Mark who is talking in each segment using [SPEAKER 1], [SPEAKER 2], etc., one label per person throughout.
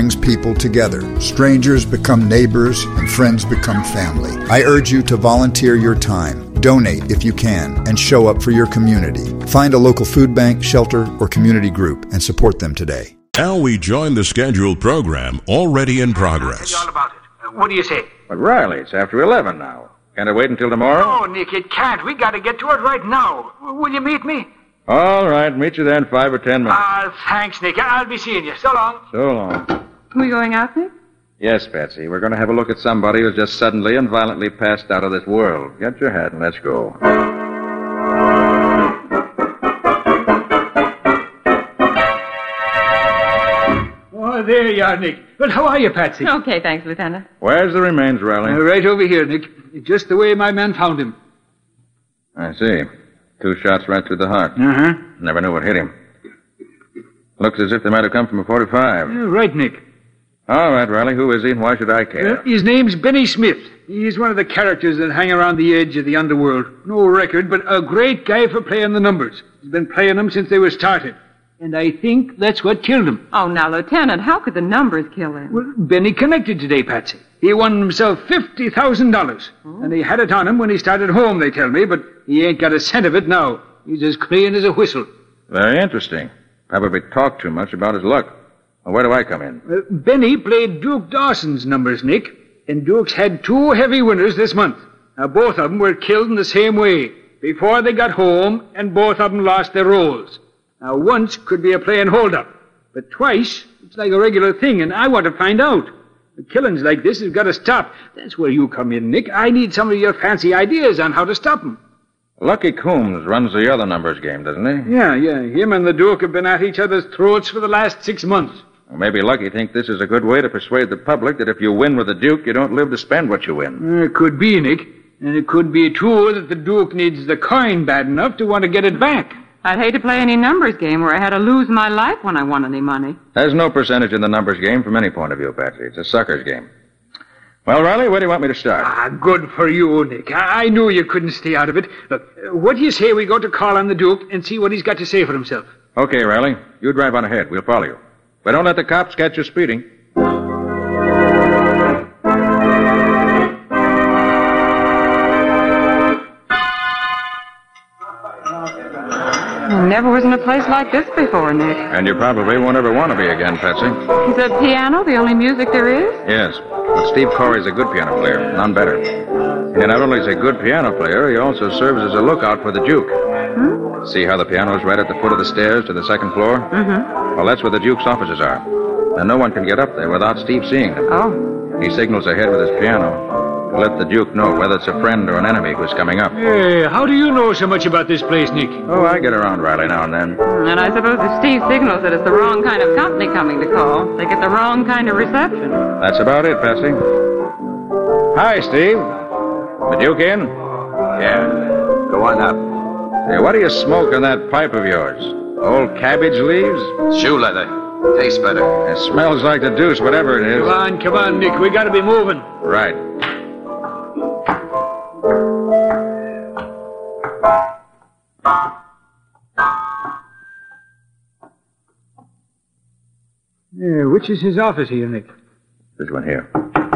[SPEAKER 1] brings people together. Strangers become neighbors and friends become family. I urge you to volunteer your time, donate if you can, and show up for your community. Find a local food bank, shelter, or community group and support them today.
[SPEAKER 2] Now we join the scheduled program already in progress.
[SPEAKER 3] All about it. What do you say?
[SPEAKER 4] But Riley, it's after 11 now. Can't I wait until tomorrow?
[SPEAKER 3] No, Nick, it can't. We got to get to it right now. Will you meet me?
[SPEAKER 4] All right, meet you there in 5 or 10 minutes.
[SPEAKER 3] Thanks, Nick. I'll be seeing you. So long.
[SPEAKER 4] So long.
[SPEAKER 5] We going out, Nick?
[SPEAKER 4] Yes, Patsy. We're going to have a look at somebody who's just suddenly and violently passed out of this world. Get your hat and let's go.
[SPEAKER 3] Oh, there you are, Nick. Well, how are you, Patsy?
[SPEAKER 5] Okay, thanks, Lieutenant.
[SPEAKER 4] Where's the remains, Riley?
[SPEAKER 3] Right over here, Nick. Just the way my man found him.
[SPEAKER 4] I see. 2 shots right through the heart.
[SPEAKER 3] Uh-huh.
[SPEAKER 4] Never knew what hit him. Looks as if they might have come from a 45.
[SPEAKER 3] Right, Nick.
[SPEAKER 4] All right, Riley. Who is he and why should I care?
[SPEAKER 3] His name's Benny Smith. He's one of the characters that hang around the edge of the underworld. No record, but a great guy for playing the numbers. He's been playing them since they were started. And I think that's what killed him.
[SPEAKER 5] Oh, now, Lieutenant, how could the numbers kill him?
[SPEAKER 3] Well, Benny connected today, Patsy. He won himself $50,000. And he had it on him when he started home, they tell me, but he ain't got a cent of it now. He's as clean as a whistle.
[SPEAKER 4] Very interesting. Probably talked too much about his luck. Well, where do I come in?
[SPEAKER 3] Benny played Duke Dawson's numbers, Nick. And Duke's had 2 heavy winners this month. Now, both of them were killed in the same way. Before they got home, and both of them lost their rolls. Now, once could be a playing hold-up. But twice, it's like a regular thing, and I want to find out. The killings like this have got to stop. That's where you come in, Nick. I need some of your fancy ideas on how to stop them.
[SPEAKER 4] Lucky Coombs runs the other numbers game, doesn't he?
[SPEAKER 3] Yeah. Him and the Duke have been at each other's throats for the last 6 months.
[SPEAKER 4] Well, maybe Lucky thinks this is a good way to persuade the public that if you win with the Duke, you don't live to spend what you win.
[SPEAKER 3] It could be, Nick. And it could be, too, that the Duke needs the coin bad enough to want to get it back.
[SPEAKER 5] I'd hate to play any numbers game where I had to lose my life when I won any money.
[SPEAKER 4] There's no percentage in the numbers game from any point of view, Patsy. It's a sucker's game. Well, Riley, where do you want me to start?
[SPEAKER 3] Good for you, Nick. I knew you couldn't stay out of it. Look, what do you say we go to call on the Duke and see what he's got to say for himself?
[SPEAKER 4] Okay, Riley. You drive on ahead. We'll follow you. But don't let the cops catch you speeding.
[SPEAKER 5] I never was in a place like this before, Nick.
[SPEAKER 4] And you probably won't ever want to be again, Patsy.
[SPEAKER 5] Is a piano the only music there is?
[SPEAKER 4] Yes. But Steve Corey's a good piano player. None better. And not only is he a good piano player, he also serves as a lookout for the Duke. See how the piano is right at the foot of the stairs to the second floor?
[SPEAKER 5] Mm-hmm.
[SPEAKER 4] Well, that's where the Duke's offices are. And no one can get up there without Steve seeing them.
[SPEAKER 5] Oh.
[SPEAKER 4] He signals ahead with his piano to let the Duke know whether it's a friend or an enemy who's coming up.
[SPEAKER 3] Hey, how do you know so much about this place, Nick?
[SPEAKER 4] Oh, I get around Riley now and then.
[SPEAKER 5] And I suppose if Steve signals that it's the wrong kind of company coming to call, they get the wrong kind of reception.
[SPEAKER 4] That's about it, Patsy. Hi, Steve. The Duke in?
[SPEAKER 6] Yeah. Go on up.
[SPEAKER 4] Hey, what do you smoke in that pipe of yours? Old cabbage leaves?
[SPEAKER 6] Shoe leather. Tastes better.
[SPEAKER 4] It smells like the deuce, whatever it is.
[SPEAKER 3] Come on, Nick. We gotta be moving.
[SPEAKER 4] Right.
[SPEAKER 3] Yeah, which is his office here, Nick?
[SPEAKER 4] This one here.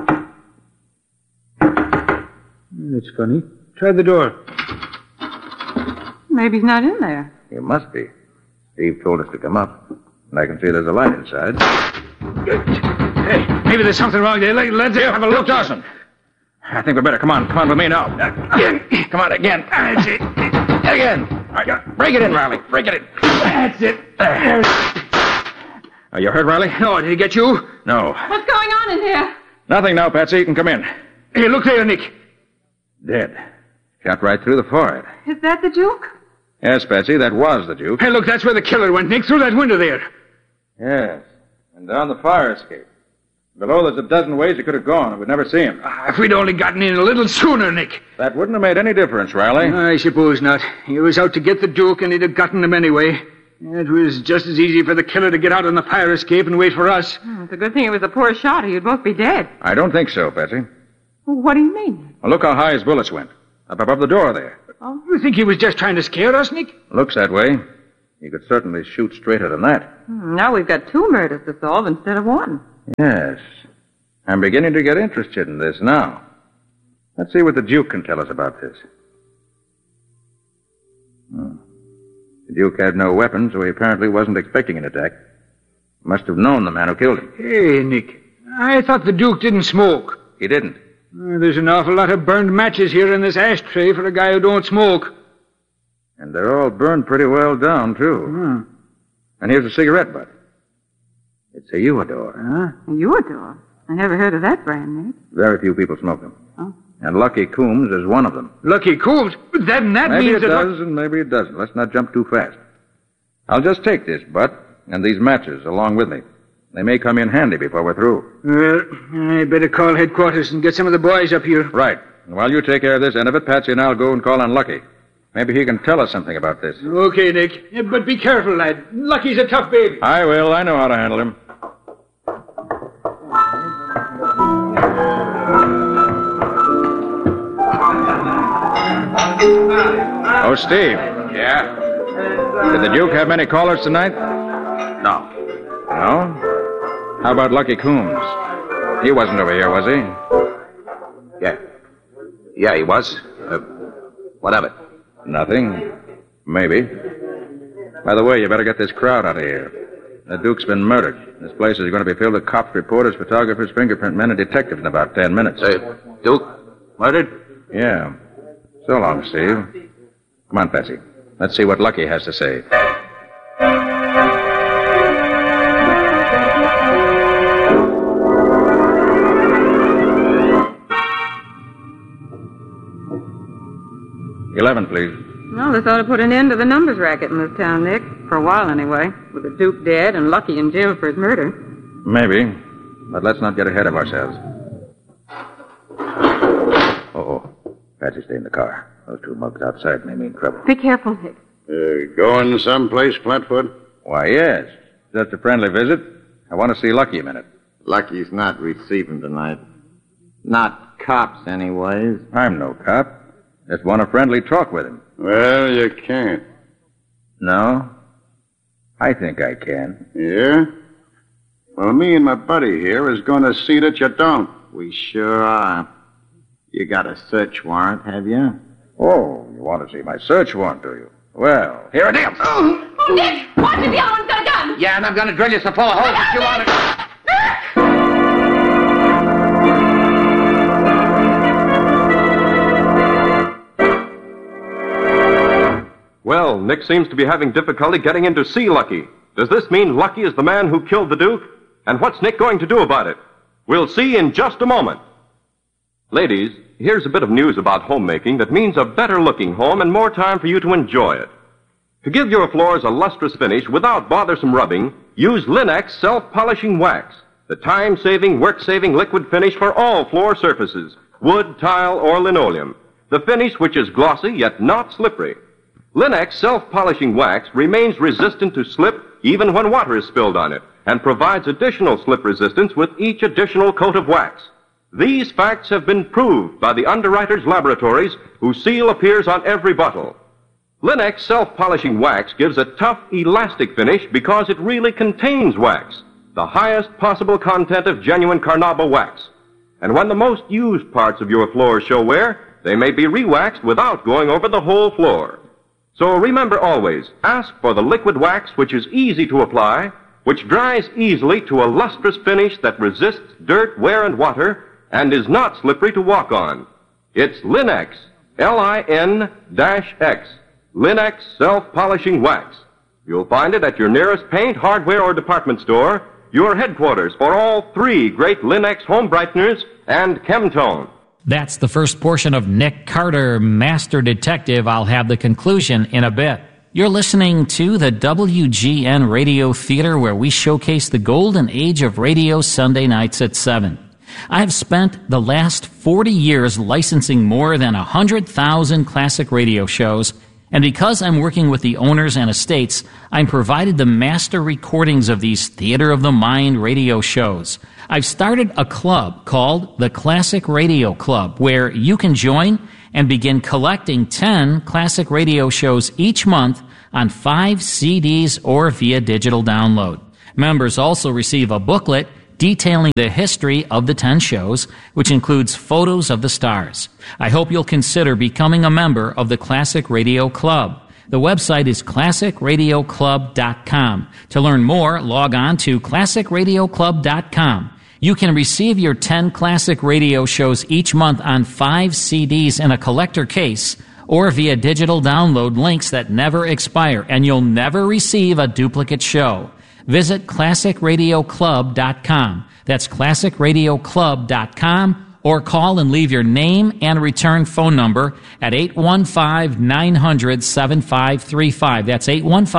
[SPEAKER 3] That's funny. Try the door.
[SPEAKER 5] Maybe he's not in there.
[SPEAKER 4] He must be. Steve told us to come up. And I can see there's a light inside.
[SPEAKER 3] Hey, maybe there's something wrong there. Let's have a look.
[SPEAKER 4] Dawson. I think we better come on. Come on with me now. Come on again. Again. All right, break it in, Riley. Break it in.
[SPEAKER 3] That's it.
[SPEAKER 4] Are you hurt, Riley?
[SPEAKER 3] No, did he get you?
[SPEAKER 4] No.
[SPEAKER 5] What's going on in here?
[SPEAKER 4] Nothing now, Patsy. You can come in.
[SPEAKER 3] Hey, look there, Nick.
[SPEAKER 4] Dead. Shot right through the forehead.
[SPEAKER 5] Is that the Duke?
[SPEAKER 4] Yes, Patsy, that was the Duke.
[SPEAKER 3] Hey, look, that's where the killer went, Nick, through that window there.
[SPEAKER 4] Yes. And down the fire escape. Below, there's a dozen ways he could have gone, and we'd never see him.
[SPEAKER 3] If we'd only gotten in a little sooner, Nick.
[SPEAKER 4] That wouldn't have made any difference, Riley.
[SPEAKER 3] I suppose not. He was out to get the Duke, and he'd have gotten him anyway. It was just as easy for the killer to get out on the fire escape and wait for us.
[SPEAKER 5] It's a good thing it was a poor shot, or you'd both be dead.
[SPEAKER 4] I don't think so, Patsy.
[SPEAKER 5] What do you mean?
[SPEAKER 4] Well, look how high his bullets went. Up above the door there.
[SPEAKER 3] Oh, you think he was just trying to scare us, Nick?
[SPEAKER 4] Looks that way. He could certainly shoot straighter than that.
[SPEAKER 5] Now we've got 2 murders to solve instead of 1.
[SPEAKER 4] Yes. I'm beginning to get interested in this now. Let's see what the Duke can tell us about this. The Duke had no weapon, so he apparently wasn't expecting an attack. Must have known the man who killed him.
[SPEAKER 3] Hey, Nick, I thought the Duke didn't smoke.
[SPEAKER 4] He didn't.
[SPEAKER 3] There's an awful lot of burned matches here in this ashtray for a guy who don't smoke.
[SPEAKER 4] And they're all burned pretty well down, too. And here's a cigarette butt. It's a Uador.
[SPEAKER 5] A Uador? I never heard of that brand, Nick.
[SPEAKER 4] Very few people smoke them.
[SPEAKER 5] Oh.
[SPEAKER 4] And Lucky Coombs is one of them.
[SPEAKER 3] Lucky Coombs? That
[SPEAKER 4] maybe
[SPEAKER 3] means
[SPEAKER 4] it
[SPEAKER 3] that...
[SPEAKER 4] does and maybe it doesn't. Let's not jump too fast. I'll just take this butt and these matches along with me. They may come in handy before we're through.
[SPEAKER 3] Well, I better call headquarters and get some of the boys up here.
[SPEAKER 4] Right. And while you take care of this end of it, Patsy and I'll go and call on Lucky. Maybe he can tell us something about this.
[SPEAKER 3] Okay, Nick. But be careful, lad. Lucky's a tough baby.
[SPEAKER 4] I will. I know how to handle him. Oh, Steve.
[SPEAKER 6] Yeah?
[SPEAKER 4] Did the Duke have many callers tonight?
[SPEAKER 6] No.
[SPEAKER 4] No? How about Lucky Coombs? He wasn't over here, was he?
[SPEAKER 6] Yeah. Yeah, he was. What of it?
[SPEAKER 4] Nothing. Maybe. By the way, you better get this crowd out of here. The Duke's been murdered. This place is going to be filled with cops, reporters, photographers, fingerprint men, and detectives in about 10 minutes.
[SPEAKER 6] Duke? Murdered?
[SPEAKER 4] Yeah. So long, Steve. Come on, Patsy. Let's see what Lucky has to say. $11, please.
[SPEAKER 5] Well, this ought to put an end to the numbers racket in this town, Nick. For a while, anyway. With the Duke dead and Lucky in jail for his murder.
[SPEAKER 4] Maybe. But let's not get ahead of ourselves. Uh-oh. Patsy, stay in the car. Those two mugs outside may mean trouble.
[SPEAKER 5] Be careful, Nick.
[SPEAKER 7] Going someplace, Flatfoot?
[SPEAKER 4] Why, yes. Just a friendly visit. I want to see Lucky a minute.
[SPEAKER 8] Lucky's not receiving tonight. Not cops, anyways.
[SPEAKER 4] I'm no cop. Just want a friendly talk with him.
[SPEAKER 7] Well, you can't.
[SPEAKER 4] No? I think I can.
[SPEAKER 7] Yeah? Well, me and my buddy here is going to see that you don't.
[SPEAKER 8] We sure are. You got a search warrant, have you?
[SPEAKER 4] Oh, you want to see my search warrant, do you? Well, here it is.
[SPEAKER 9] Oh, Nick, watch it, the other one's got a gun.
[SPEAKER 6] Yeah, and I'm going to drill you so full of holes that you want to...
[SPEAKER 10] Well, Nick seems to be having difficulty getting in to see Lucky. Does this mean Lucky is the man who killed the Duke? And what's Nick going to do about it? We'll see in just a moment. Ladies, here's a bit of news about homemaking that means a better-looking home and more time for you to enjoy it. To give your floors a lustrous finish without bothersome rubbing, use Linex Self-Polishing Wax, the time-saving, work-saving liquid finish for all floor surfaces, wood, tile, or linoleum. The finish which is glossy yet not slippery. Linex Self-Polishing Wax remains resistant to slip even when water is spilled on it and provides additional slip resistance with each additional coat of wax. These facts have been proved by the underwriters' laboratories whose seal appears on every bottle. Linex Self-Polishing Wax gives a tough, elastic finish because it really contains wax, the highest possible content of genuine carnauba wax. And when the most used parts of your floor show wear, they may be re-waxed without going over the whole floor. So remember always, ask for the liquid wax which is easy to apply, which dries easily to a lustrous finish that resists dirt, wear, and water, and is not slippery to walk on. It's Linex, L-I-N-X, Linex Self-Polishing Wax. You'll find it at your nearest paint, hardware, or department store, your headquarters for all three great Linex home brighteners and Chemtone.
[SPEAKER 11] That's the first portion of Nick Carter, Master Detective. I'll have the conclusion in a bit. You're listening to the WGN Radio Theater, where we showcase the golden age of radio Sunday nights at 7. I've spent the last 40 years licensing more than 100,000 classic radio shows, and because I'm working with the owners and estates, I'm provided the master recordings of these Theater of the Mind radio shows. I've started a club called the Classic Radio Club, where you can join and begin collecting 10 classic radio shows each month on 5 CDs or via digital download. Members also receive a booklet detailing the history of the 10 shows, which includes photos of the stars. I hope you'll consider becoming a member of the Classic Radio Club. The website is classicradioclub.com. To learn more, log on to classicradioclub.com. You can receive your 10 classic radio shows each month on 5 CDs in a collector case or via digital download links that never expire, and you'll never receive a duplicate show. Visit classicradioclub.com. That's classicradioclub.com, or call and leave your name and return phone number at 815-900-7535. That's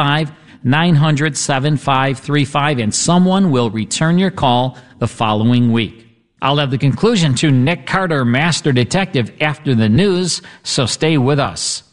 [SPEAKER 11] 815-900-7535, and someone will return your call the following week. I'll have the conclusion to Nick Carter, Master Detective, after the news, so stay with us.